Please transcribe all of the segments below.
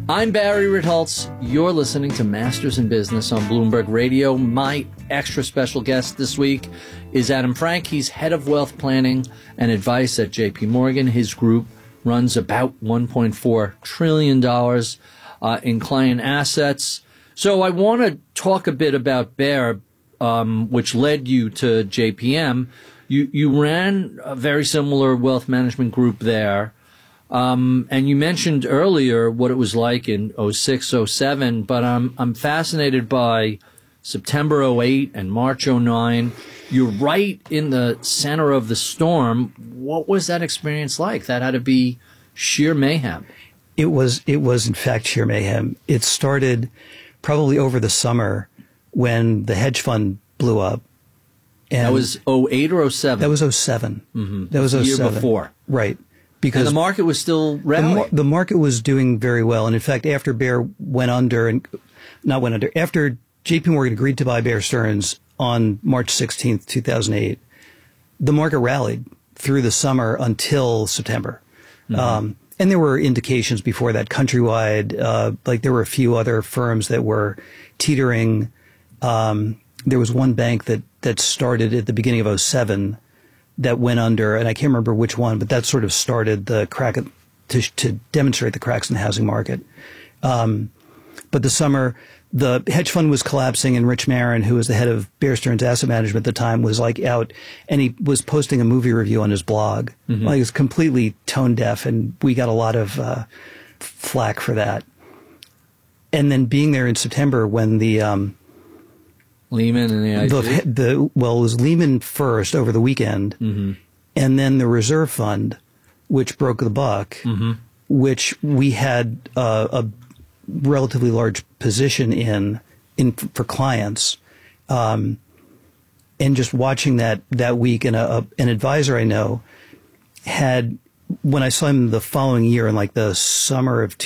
I'm Barry Ritholtz. You're listening to Masters in Business on Bloomberg Radio. My extra special guest this week is Adam Frank. He's head of wealth planning and advice at JP Morgan. His group runs about $1.4 trillion in client assets. So I want to talk a bit about Bear, which led you to JPM. You ran a very similar wealth management group there. And you mentioned earlier what it was like in 06, 07, but I'm fascinated by September 08 and March 09. You're right in the center of the storm. What was that experience like? That had to be sheer mayhem. It was in fact sheer mayhem. It started probably over the summer when the hedge fund blew up. And that was 08 or 07? That was 07. Mm-hmm. That was 07. The year before. Right. Because and the market was still rallying. The market was doing very well. And in fact, after Bear after JP Morgan agreed to buy Bear Stearns on March 16th, 2008, the market rallied through the summer until September. Mm-hmm. And there were indications before that countrywide, like there were a few other firms that were teetering. There was one bank that started at the beginning of 07 that went under, and I can't remember which one, but that sort of started the crack to demonstrate the cracks in the housing market. But the summer, the hedge fund was collapsing, and Rich Marin, who was the head of Bear Stearns Asset Management at the time, was like out, and he was posting a movie review on his blog. Mm-hmm. Like, he was completely tone deaf, and we got a lot of flack for that. And then being there in September when the Lehman and AIG? It was Lehman first over the weekend, mm-hmm. and then the reserve fund, which broke the buck, mm-hmm. which we had a relatively large position in for clients. And just watching that week, and an advisor I know had, when I saw him the following year in like the summer of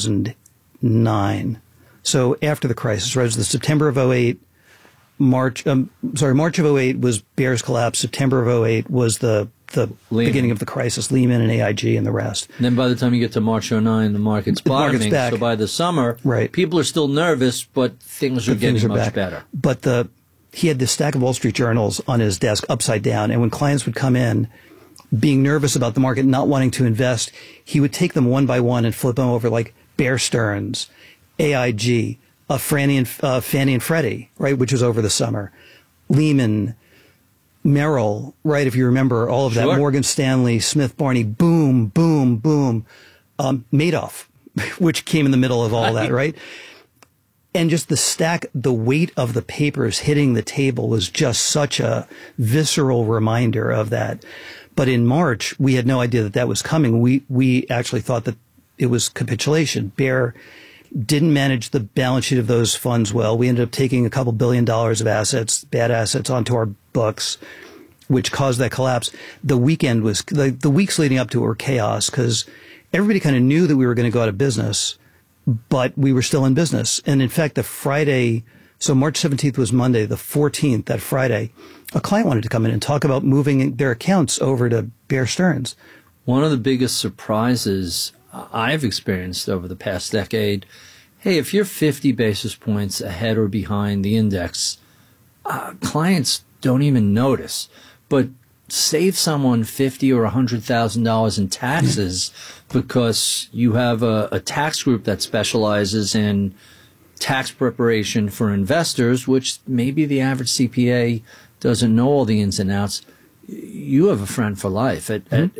2009, so after the crisis, right, it was the September of 08, March of 08 was Bear's collapse. September of 08 was the beginning of the crisis, Lehman and AIG and the rest. And then by the time you get to March 09, the market's bottoming. Back. So by the summer, right. people are still nervous, but things are getting much better. But he had this stack of Wall Street journals on his desk upside down, and when clients would come in, being nervous about the market, not wanting to invest, he would take them one by one and flip them over, like Bear Stearns, AIG, Fannie and Freddie, right, which was over the summer, Lehman, Merrill, right, if you remember all of that, sure. Morgan Stanley, Smith Barney, boom, boom, boom, Madoff, which came in the middle of all that, right? And just the weight of the papers hitting the table was just such a visceral reminder of that. But in March, we had no idea that was coming. We actually thought that it was capitulation. Bear didn't manage the balance sheet of those funds well. We ended up taking a couple $1 billion of assets, bad assets, onto our books, which caused that collapse. The weekend was, the weeks leading up to it were chaos because everybody kind of knew that we were going to go out of business, but we were still in business. And in fact, the Friday, so March 17th was Monday, the 14th, that Friday, a client wanted to come in and talk about moving their accounts over to Bear Stearns. One of the biggest surprises I've experienced over the past decade, hey, if you're 50 basis points ahead or behind the index, clients don't even notice. But save someone $50,000 or $100,000 in taxes because you have a tax group that specializes in tax preparation for investors, which maybe the average CPA doesn't know all the ins and outs. You have a friend for life.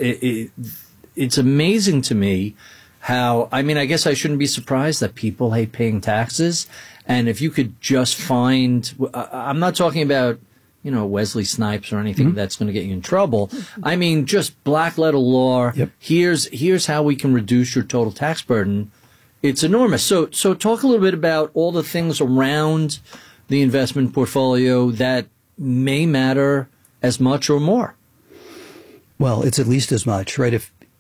It's amazing to me how, I mean, I guess I shouldn't be surprised that people hate paying taxes. And if you could just find, I'm not talking about, Wesley Snipes or anything that's going to get you in trouble. I mean, just black letter law. Yep. Here's how we can reduce your total tax burden. It's enormous. So talk a little bit about all the things around the investment portfolio that may matter as much or more. Well, it's at least as much, right?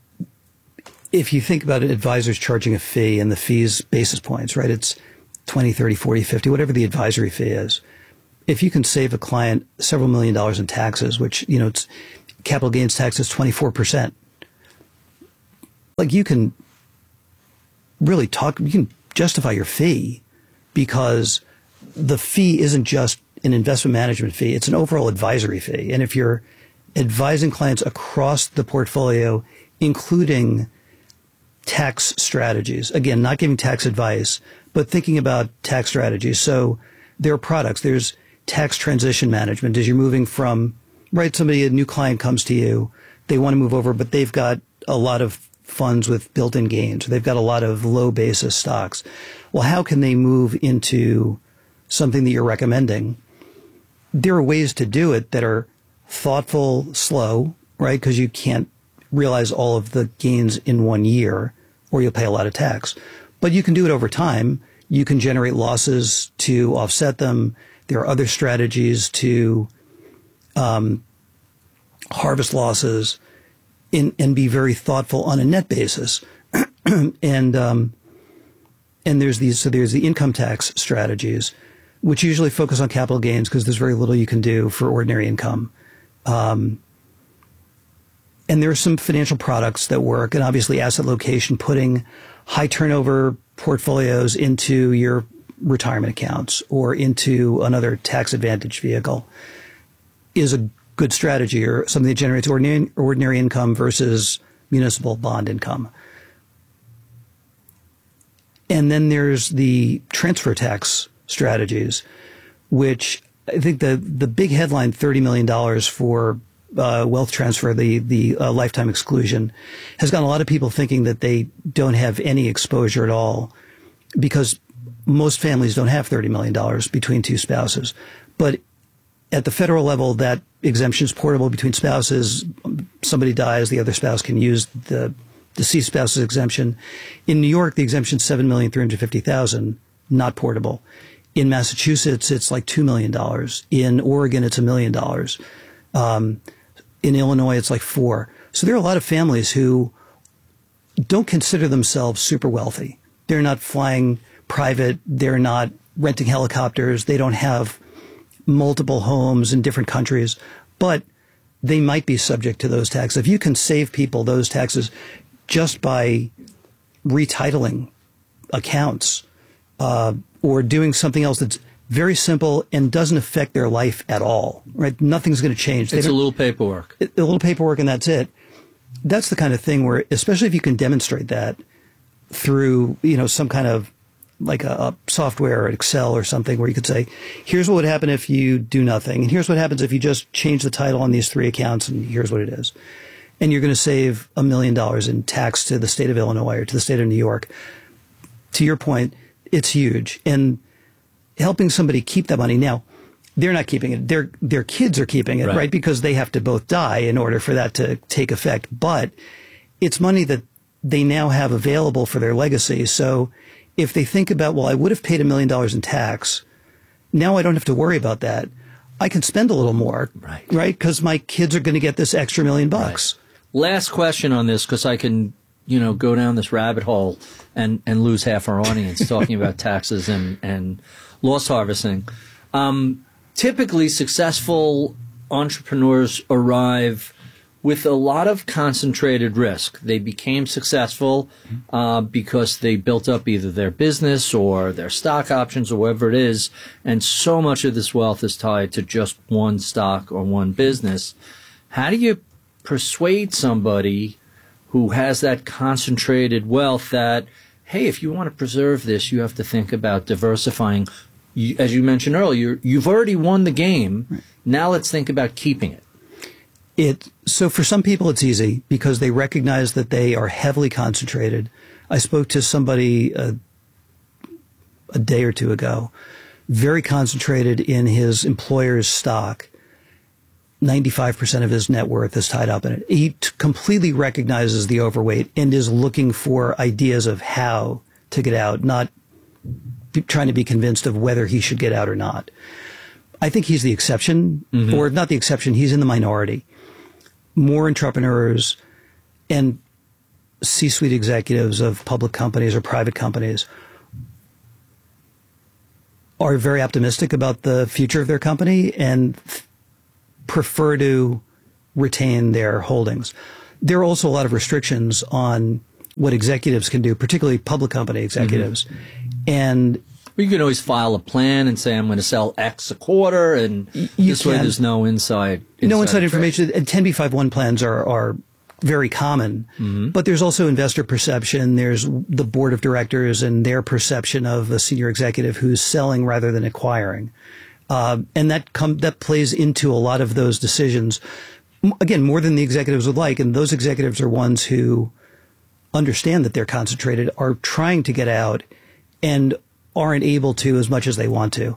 If you think about it, advisors charging a fee, and the fee's basis points, right? It's 20, 30, 40, 50, whatever the advisory fee is. If you can save a client several $1 million in taxes, which, it's capital gains tax is 24%. Like, you can really you can justify your fee, because the fee isn't just an investment management fee. It's an overall advisory fee. And if you're advising clients across the portfolio, including tax strategies, again, not giving tax advice, but thinking about tax strategies. So there are products. There's tax transition management. As you're moving from, right, a new client comes to you, they want to move over, but they've got a lot of funds with built-in gains. They've got a lot of low basis stocks. Well, how can they move into something that you're recommending? There are ways to do it that are thoughtful, slow, right? Because you can't realize all of the gains in 1 year, or you'll pay a lot of tax. But you can do it over time. You can generate losses to offset them. There are other strategies to harvest losses and be very thoughtful on a net basis. And there's the income tax strategies, which usually focus on capital gains because there's very little you can do for ordinary income. And there are some financial products that work, and obviously asset location, putting high turnover portfolios into your retirement accounts or into another tax advantage vehicle is a good strategy, or something that generates ordinary income versus municipal bond income. And then there's the transfer tax strategies, which I think the big headline, $30 million for wealth transfer, the lifetime exclusion, has gotten a lot of people thinking that they don't have any exposure at all, because most families don't have $30 million between two spouses. But at the federal level, that exemption is portable between spouses. Somebody dies, the other spouse can use the deceased spouse's exemption. In New York, the exemption is $7,350,000, not portable. In Massachusetts, it's like $2 million. In Oregon, it's $1 million. In Illinois, it's like $4 million. So there are a lot of families who don't consider themselves super wealthy. They're not flying private. They're not renting helicopters. They don't have multiple homes in different countries, but they might be subject to those taxes. If you can save people those taxes just by retitling accounts or doing something else that's very simple and doesn't affect their life at all, right? Nothing's going to change. It's a little paperwork. A little paperwork, and that's it. That's the kind of thing where, especially if you can demonstrate that through, some kind of like a software or Excel or something, where you could say, here's what would happen if you do nothing, and here's what happens if you just change the title on these 3 accounts, and here's what it is. And you're going to save $1 million in tax to the state of Illinois or to the state of New York. To your point, it's huge. And helping somebody keep that money. Now, they're not keeping it. Their kids are keeping it, right? Because they have to both die in order for that to take effect. But it's money that they now have available for their legacy. So if they think about, well, I would have paid $1 million in tax, now I don't have to worry about that. I can spend a little more, right? Because my kids are going to get this extra $1 million. Right. Last question on this, because I can, go down this rabbit hole and lose half our audience talking about taxes and loss harvesting. Typically, successful entrepreneurs arrive with a lot of concentrated risk. They became successful because they built up either their business or their stock options or whatever it is, and so much of this wealth is tied to just one stock or one business. How do you persuade somebody who has that concentrated wealth that, hey, if you want to preserve this, you have to think about diversifying? As you mentioned earlier, you've already won the game. Right. Now let's think about keeping it. So for some people, it's easy because they recognize that they are heavily concentrated. I spoke to somebody a day or two ago, very concentrated in his employer's stock. 95% of his net worth is tied up in it. He completely recognizes the overweight and is looking for ideas of how to get out, not trying to be convinced of whether he should get out or not. I think he's the exception, or not the exception, he's in the minority. More entrepreneurs and C-suite executives of public companies or private companies are very optimistic about the future of their company and prefer to retain their holdings. There are also a lot of restrictions on what executives can do, particularly public company executives. And you can always file a plan and say, I'm going to sell X a quarter, and this way there's no inside information. And 10b5-1 plans are very common, but there's also investor perception. There's the board of directors and their perception of a senior executive who's selling rather than acquiring. And that plays into a lot of those decisions. Again, more than the executives would like. And those executives are ones who understand that they're concentrated, are trying to get out, and aren't able to as much as they want to.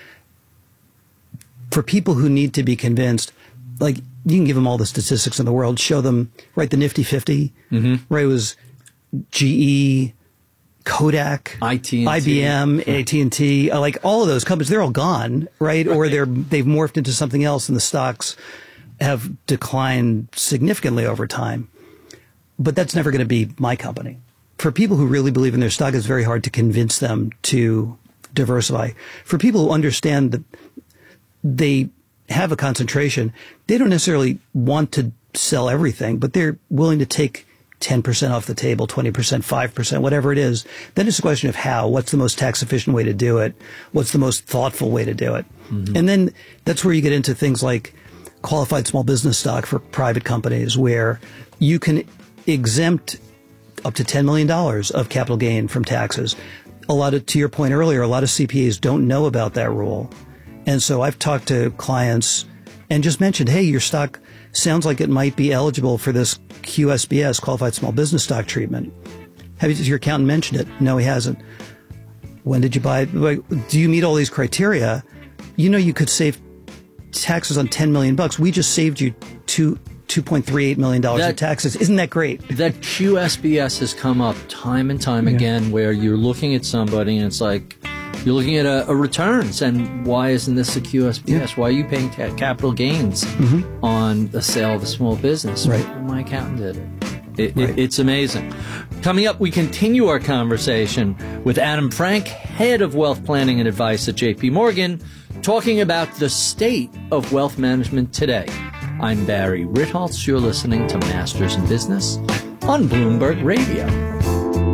For people who need to be convinced, like, you can give them all the statistics in the world, show them, right, the Nifty 50, right, it was GE, Kodak, IBM, AT&T, like all of those companies, they're all gone, right? Or they've morphed into something else, and the stocks have declined significantly over time. But that's never going to be my company. For people who really believe in their stock, it's very hard to convince them to diversify. For people who understand that they have a concentration, they don't necessarily want to sell everything, but they're willing to take 10% off the table, 20%, 5%, whatever it is. Then it's a question of how. What's the most tax efficient way to do it? What's the most thoughtful way to do it? And then that's where you get into things like qualified small business stock for private companies, where you can exempt up to $10 million of capital gain from taxes. To your point earlier, a lot of CPAs don't know about that rule. And so I've talked to clients and just mentioned, hey, your stock sounds like it might be eligible for this QSBS, qualified small business stock treatment. Has your accountant mentioned it? No, he hasn't. When did you buy it? Like, do you meet all these criteria? You know, you could save taxes on $10 million. We just saved you $2.38 million in taxes. Isn't that great? That QSBS has come up time and time again, where you're looking at somebody and it's like, you're looking at a returns, and why isn't this a QSBS? Why are you paying capital gains on the sale of a small business? Right. Well, my accountant did it. It's amazing. Coming up, we continue our conversation with Adam Frank, head of wealth planning and advice at JP Morgan, talking about the state of wealth management today. I'm Barry Ritholtz. You're listening to Masters in Business on Bloomberg Radio.